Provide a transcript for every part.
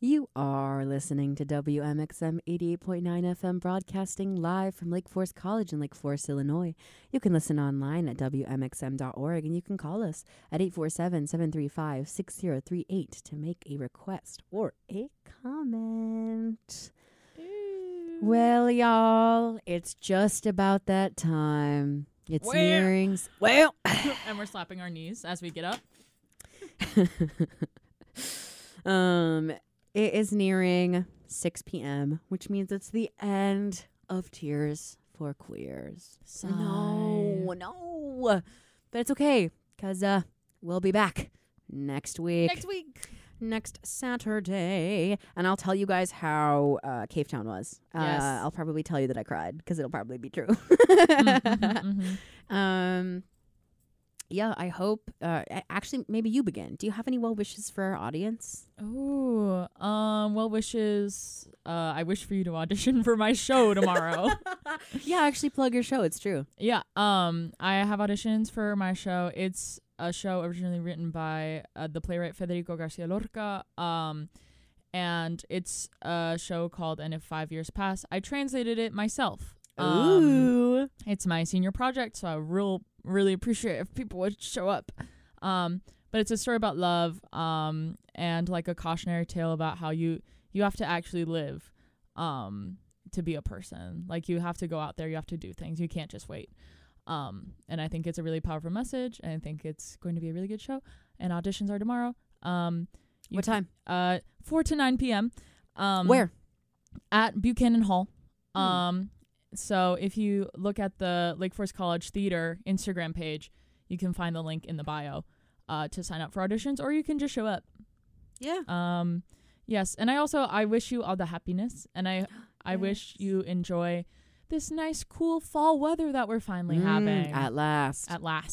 You are listening to WMXM 88.9 FM, broadcasting live from Lake Forest College in Lake Forest, Illinois. You can listen online at WMXM.org, and you can call us at 847-735-6038 to make a request or a comment. Well, y'all, it's just about that time. It's nearing... Well... And we're slapping our knees as we get up. It is nearing 6 p.m., which means it's the end of Tears for Queers. Sigh. No. But it's okay, because we'll be back next week. Next Saturday. And I'll tell you guys how Cave Town was. Yes. I'll probably tell you that I cried, because it'll probably be true. Yeah, I hope. Actually, maybe you begin. Do you have any well wishes for our audience? Oh, well wishes. I wish for you to audition for my show tomorrow. Yeah, actually plug your show. It's true. Yeah. I have auditions for my show. It's a show originally written by the playwright Federico Garcia Lorca. And it's a show called And If 5 Years Pass. I translated it myself. Ooh. It's my senior project, so I really appreciate if people would show up. But it's a story about love, and like a cautionary tale about how you have to actually live, to be a person. Like, you have to go out there, you have to do things. You can't just wait. And I think it's a really powerful message, and I think it's going to be a really good show. And auditions are tomorrow. What time? 4 to 9 p.m. Where? At Buchanan Hall. So if you look at the Lake Forest College Theater Instagram page, you can find the link in the bio to sign up for auditions, or you can just show up. Yeah. Yes, and I wish you all the happiness, and I wish you enjoy this nice, cool fall weather that we're finally having. At last.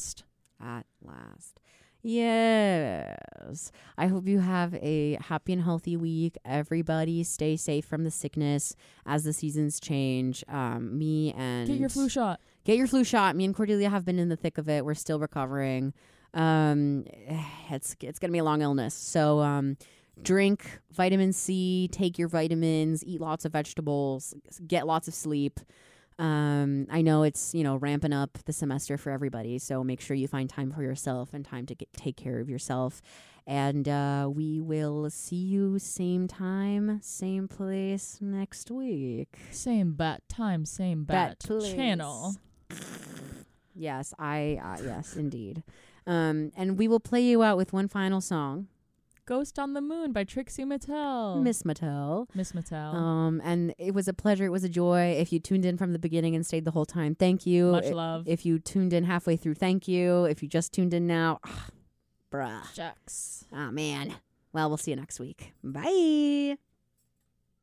Yes. I hope you have a happy and healthy week. Everybody stay safe from the sickness as the seasons change. Get your flu shot. Me and Cordelia have been in the thick of it. We're still recovering. It's going to be a long illness. So drink vitamin C, take your vitamins, eat lots of vegetables, get lots of sleep. I know it's, ramping up the semester for everybody, so make sure you find time for yourself and time to take care of yourself. And we will see you same time, same place next week. Same bat time, same bat channel. Yes, yes, indeed. And we will play you out with one final song. Ghost on the Moon by Trixie Mattel. Miss Mattel. And it was a pleasure. It was a joy. If you tuned in from the beginning and stayed the whole time, thank you. Much love. If you tuned in halfway through, thank you. If you just tuned in now, bruh. Shucks. Oh, man. Well, we'll see you next week. Bye.